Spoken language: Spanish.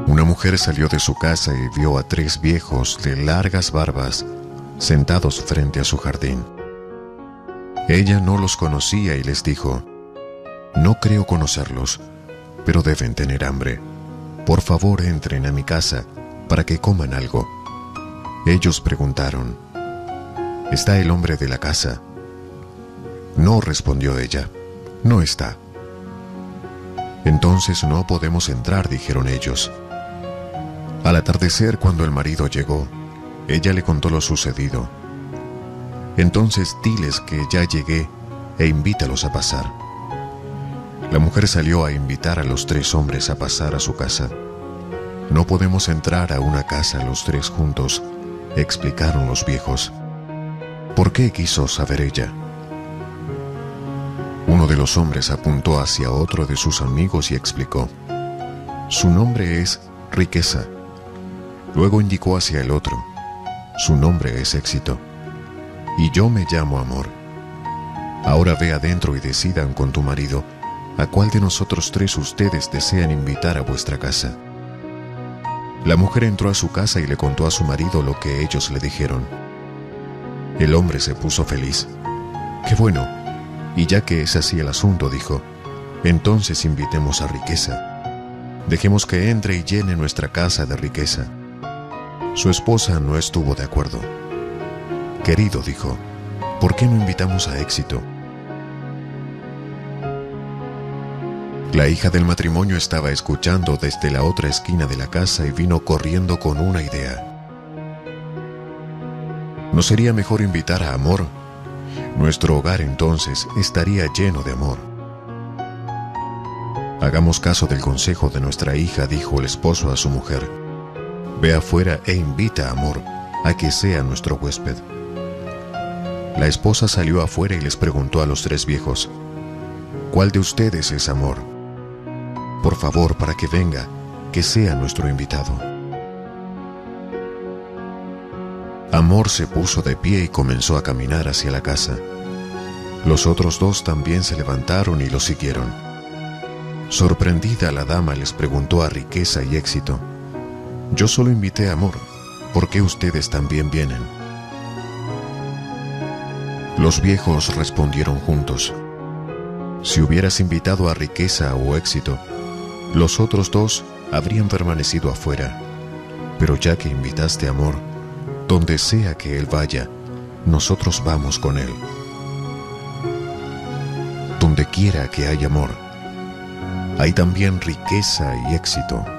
Una mujer salió de su casa y vio a 3 viejos de largas barbas sentados frente a su jardín. Ella no los conocía y les dijo: «No creo conocerlos, pero deben tener hambre. Por favor, entren a mi casa para que coman algo». Ellos preguntaron: «¿Está el hombre de la casa?». «No», respondió ella, «no está». «Entonces no podemos entrar», dijeron ellos. Al atardecer, cuando el marido llegó, ella le contó lo sucedido. «Entonces diles que ya llegué e invítalos a pasar». La mujer salió a invitar a los 3 hombres a pasar a su casa. «No podemos entrar a una casa los 3 juntos», explicaron los viejos. «¿Por qué?», quiso saber ella. Uno de los hombres apuntó hacia otro de sus amigos y explicó: «Su nombre es Riqueza». Luego indicó hacia el otro: «Su nombre es Éxito. Y yo me llamo Amor. Ahora ve adentro y decidan con tu marido a cuál de nosotros 3 ustedes desean invitar a vuestra casa». La mujer entró a su casa y le contó a su marido lo que ellos le dijeron. El hombre se puso feliz. «Qué bueno. Y ya que es así el asunto», dijo, «entonces invitemos a Riqueza. Dejemos que entre y llene nuestra casa de riqueza». Su esposa no estuvo de acuerdo. «Querido», dijo, «¿por qué no invitamos a Éxito?». La hija del matrimonio estaba escuchando desde la otra esquina de la casa y vino corriendo con una idea. ¿No sería mejor invitar a Amor? Nuestro hogar entonces estaría lleno de amor. «Hagamos caso del consejo de nuestra hija», dijo el esposo a su mujer. «Ve afuera e invita a Amor a que sea nuestro huésped». La esposa salió afuera y les preguntó a los 3 viejos: «¿Cuál de ustedes es Amor? Por favor, para que venga, que sea nuestro invitado». Amor se puso de pie y comenzó a caminar hacia la casa. Los otros 2 también se levantaron y lo siguieron. Sorprendida, la dama les preguntó a Riqueza y Éxito: «Yo solo invité a Amor, ¿por qué ustedes también vienen?». Los viejos respondieron juntos: «Si hubieras invitado a Riqueza o Éxito, los otros 2 habrían permanecido afuera, pero ya que invitaste a Amor, donde sea que él vaya, nosotros vamos con él. Donde quiera que haya amor, hay también riqueza y éxito».